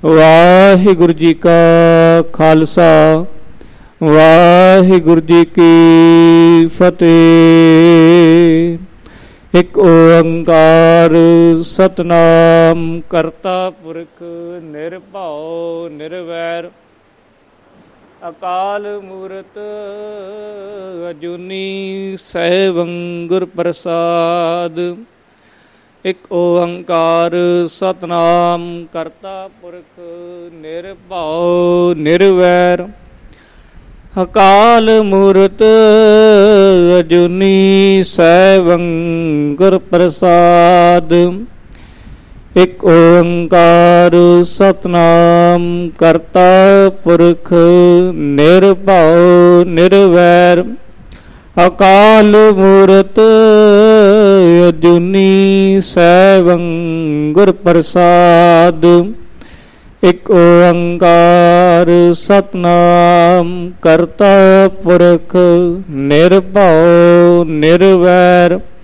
ਵਾਹਿਗੁਰੂ ਜੀ ਕਾ ਖਾਲਸਾ, ਵਾਹਿਗੁਰੂ ਜੀ ਕੀ ਫਤਿਹ। ਇੱਕ ਓੰਕਾਰ ਸਤਿਨਾਮ ਕਰਤਾ ਪੁਰਖ ਨਿਰਭਉ ਨਿਰਵੈਰ, ਅਕਾਲ ਮੂਰਤ ਅਜੂਨੀ ਸੈਭੰ ਗੁਰ ਪ੍ਰਸਾਦ। ਇੱਕ ਓੰਕਾਰ ਸਤਿਨਾਮ ਕਰਤਾ ਪੁਰਖ ਨਿਰਭਉ ਨਿਰਵੈਰ, ਅਕਾਲ ਮੂਰਤ ਅਜੂਨੀ ਸੈਭੰ ਗੁਰ ਪ੍ਰਸਾਦ। ਇੱਕ ਓੰਕਾਰ ਸਤਿਨਾਮ ਕਰਤਾ ਪੁਰਖ ਨਿਰਭਉ ਨਿਰਵੈਰ, ਅਕਾਲ ਮੂਰਤ ਅਜੂਨੀ ਸੈਭੰ ਗੁਰ ਪ੍ਰਸਾਦ। ਇੱਕ ਓੰਕਾਰ ਸਤਿਨਾਮ ਕਰਤਾ ਪੁਰਖ ਨਿਰਭਉ ਨਿਰਵੈਰ,